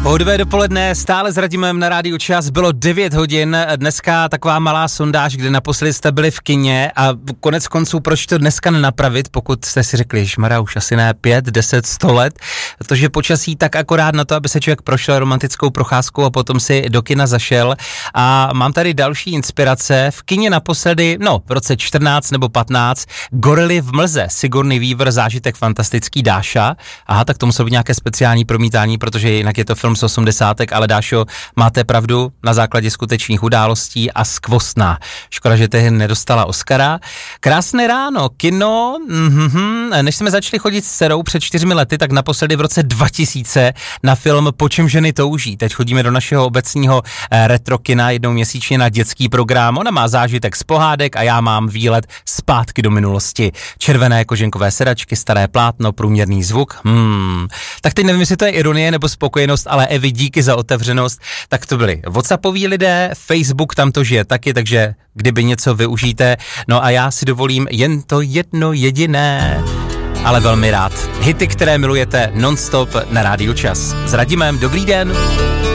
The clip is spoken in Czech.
Pohodové dopoledne, stále s Radimem na rádiu Čas, bylo 9 hodin, dneska taková malá sondáž, kde naposledy jste byli v kině a konec konců, proč to dneska nenapravit, pokud jste si řekli, ježmara, už asi ne 5, 10, 100 let, protože počasí tak akorát na to, aby se člověk prošel romantickou procházkou a potom si do kina zašel a mám tady další inspirace, v kině naposledy, v roce 14 nebo 15, Gorily v mlze, Sigourney Weaver, zážitek fantastický, Dáša, aha, tak to muselo být nějaké speciální promítání, protože jinak je to film z 80, ale Dášo, máte pravdu, na základě skutečných událostí a skvostná. Škoda, že tehdy nedostala Oscara. Krásné ráno, kino, než jsme začali chodit s dcerou před 4 lety, tak naposledy v roce 2000 na film Po čem ženy touží. Teď chodíme do našeho obecního retro kina jednou měsíčně na dětský program. Ona má zážitek z pohádek a já mám výlet zpátky do minulosti. Červené koženkové sedačky, staré plátno, průměrný zvuk. Tak teď nevím, jestli to je ironie nebo spokojenost, ale Evi, díky za otevřenost. Tak to byli WhatsAppoví lidé, Facebook tam to žije taky, takže kdyby něco využijte. No a já si dovolím jen to jedno jediné, ale velmi rád. Hity, které milujete non-stop na rádiu Čas. S Radimem, dobrý den.